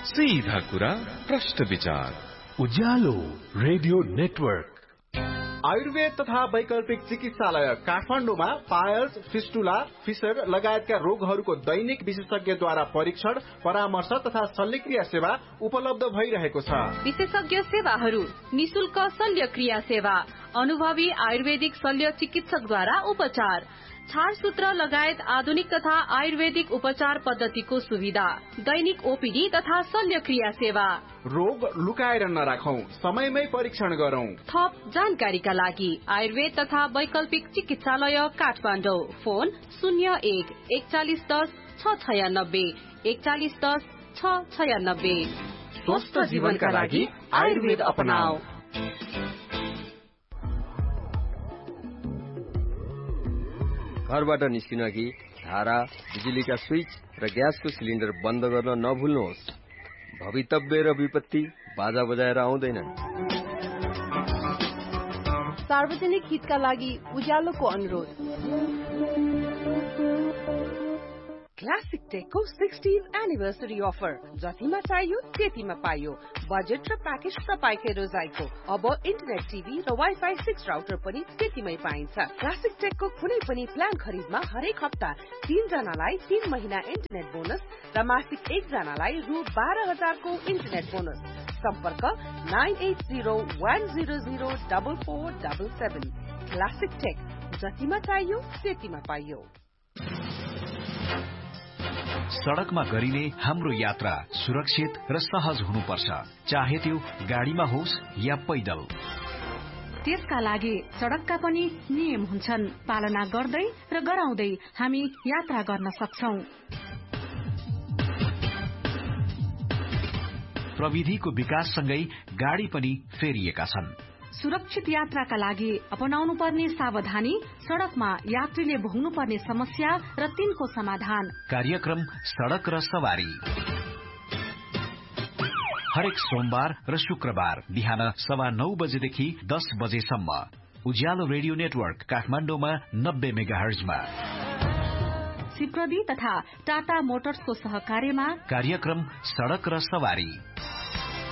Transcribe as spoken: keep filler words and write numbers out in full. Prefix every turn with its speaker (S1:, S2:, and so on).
S1: सीधा कुरा प्रश्न विचार
S2: उज्यालो रेडियो नेटवर्क।
S3: आयुर्वेद तथा वैकल्पिक चिकित्सालय काठमाडौँमा पायल्स, फिस्टुला, फिसर लगायतका रोगहरूको दैनिक विशेषज्ञद्वारा परीक्षण, परामर्श तथा शल्यक्रिया सेवा उपलब्ध भइरहेको छ।
S4: विशेषज्ञ सेवाहरू: निशुल्क शल्यक्रिया सेवा, अनुभवी आयुर्वेदिक शल्य चिकित्सकद्वारा उपचार, छारसूत्र लगायत आधुनिक तथा आयुर्वेदिक उपचार पद्धतिको सुविधा, दैनिक ओपीडी तथा शल्यक्रिया सेवा।
S3: रोग लुकाएर नराखौं, समयमै परीक्षण गरौं।
S4: थप जानकारीका लागि आयुर्वेद तथा वैकल्पिक चिकित्सालय काठमाडौँ, फोन शून्य एक एकचालिस दस छ छयानब्बे एकचालिस दस छ छयानब्बे। स्वस्थ जीवनका लागि आयुर्वेद अपनाऊ।
S5: घरबाट निस्किन अघि धारा, बिजुलीका स्विच र ग्यासको सिलिन्डर बन्द गर्न नभुल्नुहोस्। भवितव्य र विपत्ति बाजा बजाएर आउँदैनन्।
S6: सार्वजनिक हितका लागि उज्यालोको अनुरोध।
S7: क्लासिक टेकको सिक्सटीन्थ एनिभर्सरी अफर, जतिमा चाहियो त्यतिमा पाइयो। बजेट र प्याकेज तपाईकै रोजाइको। अब इन्टरनेट टिभी र वाइफाई सिक्स राउटर पनि त्यतिमै पाइन्छ। क्लासिक टेकको कुनै पनि प्लान खरिदमा हरेक हप्ता तीन जनालाई तीन महिना इन्टरनेट बोनस र मासिक एक जनालाई रु बाह्र हजारको इन्टरनेट बोनस। सम्पर्क nine at zero one zero zero double four double seven. Classic take, जतिमा चाहियो त्यतिमा पाइयो।
S2: सड़कमा गरिने हाम्रो यात्रा सुरक्षित र सहज हुनुपर्छ, चाहे त्यो गाडीमा होस् या पैदल।
S4: त्यसका लागि सड़कका पनि नियम हुन्छन्, पालना गर्दै र गराउँदै हामी यात्रा गर्न सक्छौं।
S2: प्रविधिको विकाससँगै गाडी पनि फेरिएका छन्।
S4: सुरक्षित यात्राका लागि अपनाउनु पर्ने सावधानी, सड़कमा यात्रीले भोग्नु पर्ने समस्या र तिनको समाधान।
S2: कार्यक्रम सड़क र सवारी हरेक सोमबार र शुक्रबार बिहान सवा नौ बजेदेखि दस बजेसम्म उज्यालो रेडियो नेटवर्क काठमाडौँमा नब्बे मेगाहर्जमा।
S4: सिप्रदी तथा टाटा मोटर्सको सहकार्यमा
S2: कार्यक्रम सड़क र सवारी।